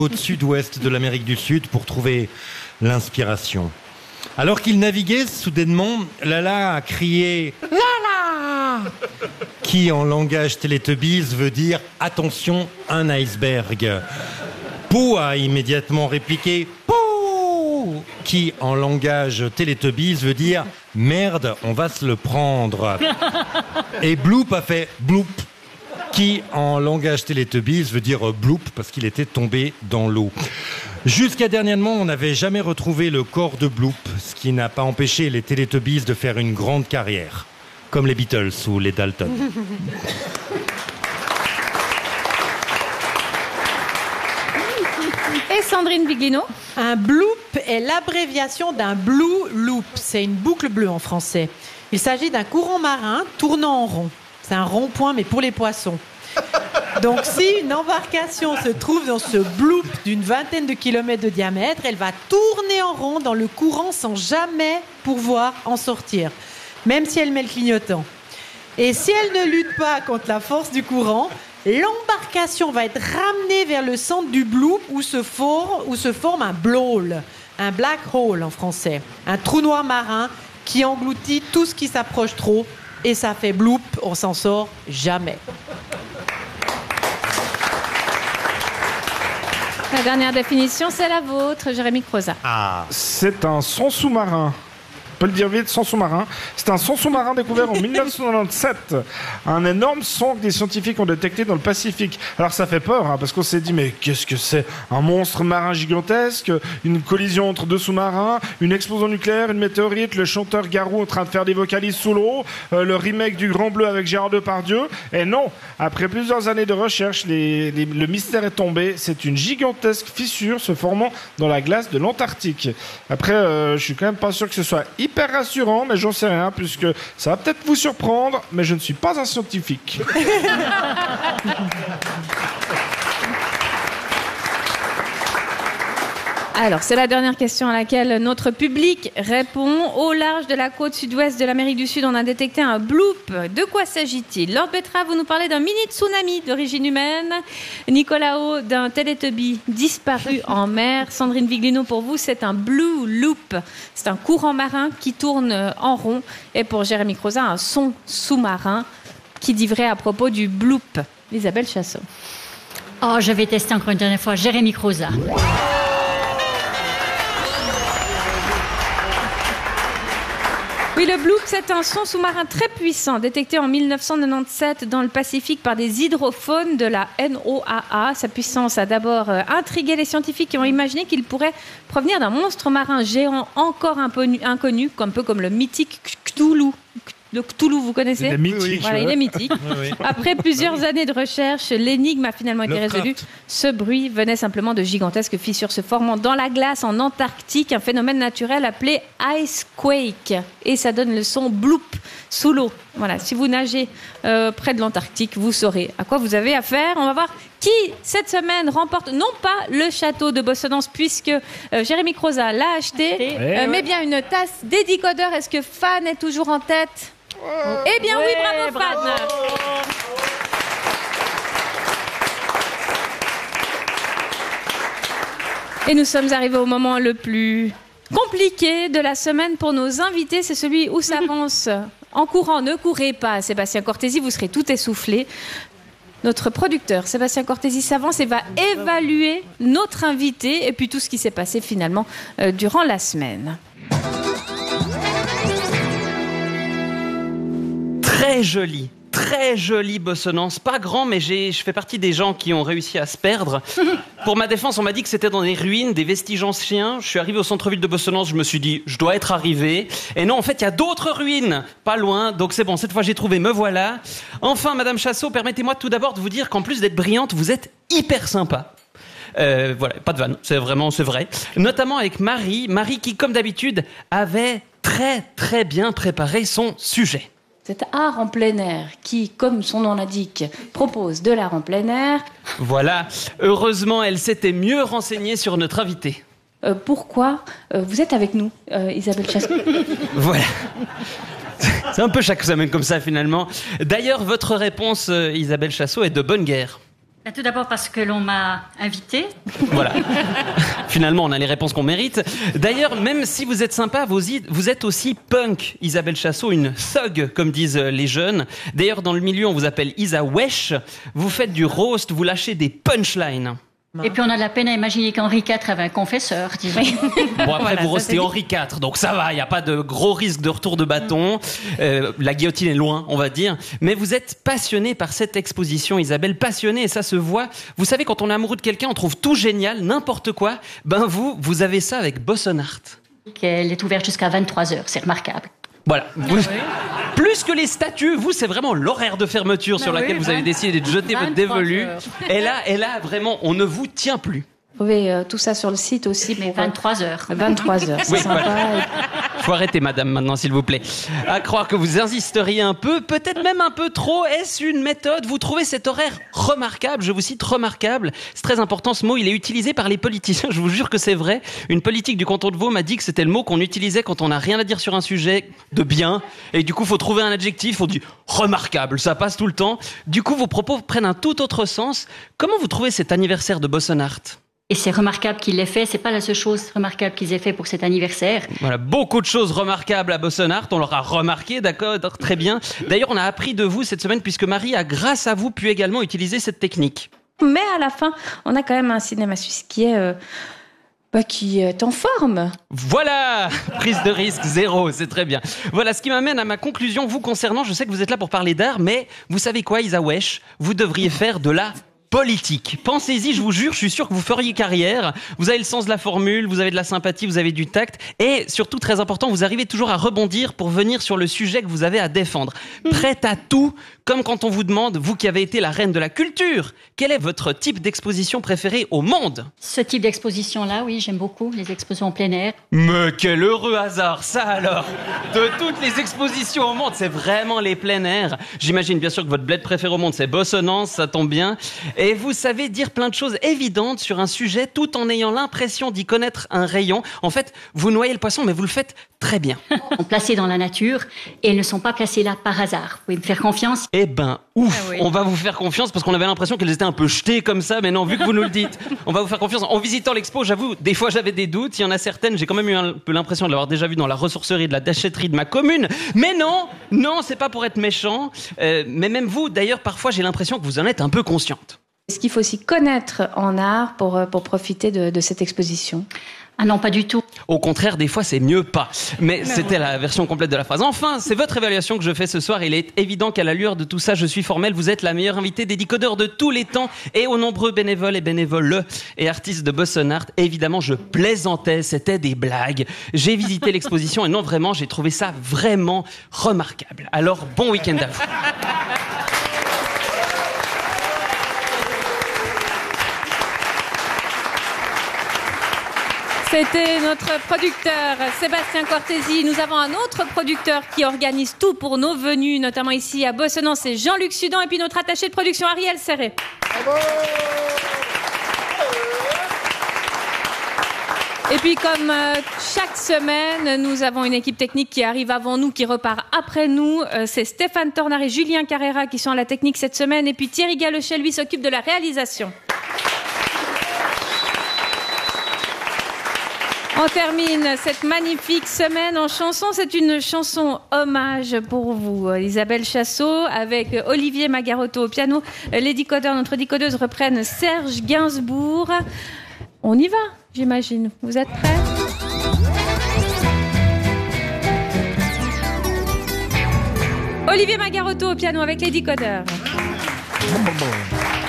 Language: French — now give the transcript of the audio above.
au sud-ouest de l'Amérique du Sud pour trouver l'inspiration. Alors qu'il naviguait, soudainement, Lala a crié « Lala !» qui, en langage Teletubbies, veut dire « Attention, un iceberg ». Pooh a immédiatement répliqué « Pooh !» qui, en langage Teletubbies, veut dire « Merde, on va se le prendre ». Et Bloop a fait « Bloop » qui, en langage Teletubbies, veut dire bloop parce qu'il était tombé dans l'eau. Jusqu'à dernièrement, on n'avait jamais retrouvé le corps de Bloop, ce qui n'a pas empêché les Teletubbies de faire une grande carrière, comme les Beatles ou les Dalton. Et Sandrine Viglino? Un bloop est l'abréviation d'un blue loop. C'est une boucle bleue en français. Il s'agit d'un courant marin tournant en rond. C'est un rond-point, mais pour les poissons. Donc, si une embarcation se trouve dans ce bloop d'une vingtaine de kilomètres de diamètre, elle va tourner en rond dans le courant sans jamais pouvoir en sortir, même si elle met le clignotant. Et si elle ne lutte pas contre la force du courant, l'embarcation va être ramenée vers le centre du bloop où se forme un blowhole, un black hole en français, un trou noir marin qui engloutit tout ce qui s'approche trop. Et ça fait bloop, on s'en sort jamais. La dernière définition, c'est la vôtre, Jérémy Croza. C'est un son sous-marin. On peut le dire vite, son sous-marin. C'est un son sous-marin découvert en 1997. Un énorme son que des scientifiques ont détecté dans le Pacifique. Alors ça fait peur, hein, parce qu'on s'est dit, mais qu'est-ce que c'est? Un monstre marin gigantesque, une collision entre deux sous-marins, une explosion nucléaire, une météorite, le chanteur Garou en train de faire des vocalises sous l'eau, le remake du Grand Bleu avec Gérard Depardieu. Et non, après plusieurs années de recherche, le mystère est tombé. C'est une gigantesque fissure se formant dans la glace de l'Antarctique. Après, je suis quand même pas sûr que ce soit hyper rassurant, mais j'en sais rien, puisque ça va peut-être vous surprendre, mais je ne suis pas un scientifique. Alors, c'est la dernière question à laquelle notre public répond. Au large de la côte sud-ouest de l'Amérique du Sud, on a détecté un bloop. De quoi s'agit-il? Lord Betra, vous nous parlez d'un mini-tsunami d'origine humaine. Nicolas O, d'un Teletubby disparu en mer. Sandrine Viglino, pour vous, c'est un blue loop. C'est un courant marin qui tourne en rond. Et pour Jérémy Croza, un son sous-marin qui dit vrai à propos du bloop. Isabelle Chassot. Oh, je vais tester encore une dernière fois. Jérémy Croza. Oui, le bloop, c'est un son sous-marin très puissant, détecté en 1997 dans le Pacifique par des hydrophones de la NOAA. Sa puissance a d'abord intrigué les scientifiques qui ont imaginé qu'il pourrait provenir d'un monstre marin géant encore inconnu, un peu comme le mythique Cthulhu. Le Cthulhu, vous connaissez? Il est mythique. Voilà, il est mythique. Oui. Après plusieurs années de recherche, l'énigme a finalement été résolue. Ce bruit venait simplement de gigantesques fissures se formant dans la glace en Antarctique, un phénomène naturel appelé icequake. Et ça donne le son bloop sous l'eau. Voilà, si vous nagez près de l'Antarctique, vous saurez à quoi vous avez affaire. On va voir qui, cette semaine, remporte non pas le château de Bossonance, puisque Jérémy Croza l'a acheté, mais bien une tasse des décodeurs. Est-ce que Fan est toujours en tête? Eh bien oui, bravo Fan. Et nous sommes arrivés au moment le plus compliqué de la semaine pour nos invités. C'est celui où s'avance en courant. Ne courez pas, Sébastien Cortési, vous serez tout essoufflé. Notre producteur, Sébastien Cortési, s'avance et va évaluer notre invité et puis tout ce qui s'est passé finalement durant la semaine. Très jolie bossonance, pas grand, mais je fais partie des gens qui ont réussi à se perdre. Pour ma défense, on m'a dit que c'était dans des ruines, des vestiges anciens. Je suis arrivé au centre-ville de Bossonance, je me suis dit, je dois être arrivé. Et non, en fait, il y a d'autres ruines, pas loin, donc c'est bon, cette fois j'ai trouvé, me voilà. Enfin, Madame Chassot, permettez-moi tout d'abord de vous dire qu'en plus d'être brillante, vous êtes hyper sympa. Voilà, pas de vanne, c'est vrai. Notamment avec Marie qui, comme d'habitude, avait très bien préparé son sujet. Cet art en plein air qui, comme son nom l'indique, propose de l'art en plein air. Voilà, heureusement, elle s'était mieux renseignée sur notre invité. Pourquoi vous êtes avec nous, Isabelle Chassot? Voilà. C'est un peu chaque semaine comme ça, finalement. D'ailleurs, votre réponse, Isabelle Chassot, est de bonne guerre. Tout d'abord parce que l'on m'a invité. Voilà. Finalement, on a les réponses qu'on mérite. D'ailleurs, même si vous êtes sympa, vous êtes aussi punk. Isabelle Chassot, une thug, comme disent les jeunes. D'ailleurs, dans le milieu, on vous appelle Isa Wesh. Vous faites du roast, vous lâchez des punchlines. Et puis on a de la peine à imaginer qu'Henri IV avait un confesseur, disons. Bon, après, Voilà, vous ça, roastez c'est Henri IV, donc ça va, il n'y a pas de gros risque de retour de bâton. La guillotine est loin, on va dire. Mais vous êtes passionné par cette exposition, Isabelle, passionné, et ça se voit. Vous savez, quand on est amoureux de quelqu'un, on trouve tout génial, n'importe quoi. Ben vous avez ça avec Bossonart. Elle est ouverte jusqu'à 23h, c'est remarquable. Voilà. Plus que les statues, vous, c'est vraiment l'horaire de fermeture sur laquelle vous avez décidé de jeter votre dévolu. Et là, vraiment, on ne vous tient plus. Vous trouvez tout ça sur le site aussi. Mais pour 23h. 23h, c'est Oui, sympa. voilà. Faut arrêter, madame, maintenant, s'il vous plaît. À croire que vous insisteriez un peu, peut-être même un peu trop. Est-ce une méthode? Vous trouvez cet horaire remarquable? Je vous cite remarquable. C'est très important, ce mot, il est utilisé par les politiciens. Je vous jure que c'est vrai. Une politique du canton de Vaud m'a dit que c'était le mot qu'on utilisait quand on n'a rien à dire sur un sujet de bien. Et du coup, faut trouver un adjectif. On dit remarquable. Ça passe tout le temps. Du coup, vos propos prennent un tout autre sens. Comment vous trouvez cet anniversaire de Bossonart? Et c'est remarquable qu'il l'ait fait. C'est pas la seule chose remarquable qu'ils aient fait pour cet anniversaire. Voilà, beaucoup de choses remarquables à Bossonart. On l'aura remarqué, d'accord, très bien. D'ailleurs, on a appris de vous cette semaine puisque Marie a, grâce à vous, pu également utiliser cette technique. Mais à la fin, on a quand même un cinéma suisse qui est en forme. Voilà, prise de risque zéro, c'est très bien. Voilà, ce qui m'amène à ma conclusion vous concernant. Je sais que vous êtes là pour parler d'art, mais vous savez quoi, Isa Wesh? Vous devriez faire de la politique. Pensez-y, je vous jure, je suis sûr que vous feriez carrière. Vous avez le sens de la formule, vous avez de la sympathie, vous avez du tact. Et surtout, très important, vous arrivez toujours à rebondir pour venir sur le sujet que vous avez à défendre. Prête à tout, comme quand on vous demande, vous qui avez été la reine de la culture, quel est votre type d'exposition préférée au monde? Ce type d'exposition-là, oui, j'aime beaucoup, les expositions en plein air. Mais quel heureux hasard, ça alors! De toutes les expositions au monde, c'est vraiment les plein air. J'imagine bien sûr que votre bled préféré au monde, c'est Bossonance, ça tombe bien. Et vous savez dire plein de choses évidentes sur un sujet tout en ayant l'impression d'y connaître un rayon. En fait, vous noyez le poisson, mais vous le faites très bien. Ils sont placés dans la nature et ils ne sont pas placés là par hasard. Vous pouvez me faire confiance? Eh ben, ouf, Ah oui. On va vous faire confiance parce qu'on avait l'impression qu'elles étaient un peu jetées comme ça, mais non, vu que vous nous le dites, on va vous faire confiance. En visitant l'expo, j'avoue, des fois j'avais des doutes, il y en a certaines, j'ai quand même eu un peu l'impression de l'avoir déjà vu dans la ressourcerie de la déchetterie de ma commune, mais non, c'est pas pour être méchant, mais même vous, d'ailleurs, parfois j'ai l'impression que vous en êtes un peu consciente. Est-ce qu'il faut aussi connaître en art pour profiter de cette exposition? Ah non, pas du tout. Au contraire, des fois, c'est mieux pas. Mais c'était la version complète de la phrase. Enfin, c'est votre évaluation que je fais ce soir. Il est évident qu'à la lueur de tout ça, je suis formelle. Vous êtes la meilleure invitée des décodeurs de tous les temps. Et aux nombreux bénévoles et bénévoles et artistes de Bossonart, évidemment, je plaisantais. C'était des blagues. J'ai visité l'exposition et non, vraiment, j'ai trouvé ça vraiment remarquable. Alors, bon week-end à vous. C'était notre producteur Sébastien Cortési. Nous avons un autre producteur qui organise tout pour nos venues, notamment ici à Bossonance, c'est Jean-Luc Sudan, et puis notre attaché de production Ariel Serré. Et puis comme chaque semaine, nous avons une équipe technique qui arrive avant nous, qui repart après nous. C'est Stéphane Tornard et Julien Carrera qui sont à la technique cette semaine, et puis Thierry Galochet, lui, s'occupe de la réalisation. On termine cette magnifique semaine en chanson. C'est une chanson hommage pour vous. Isabelle Chassot avec Olivier Magarotto au piano. Les décodeurs, notre décodeuse, reprennent Serge Gainsbourg. On y va, j'imagine. Vous êtes prêts? Olivier Magarotto au piano avec les décodeurs.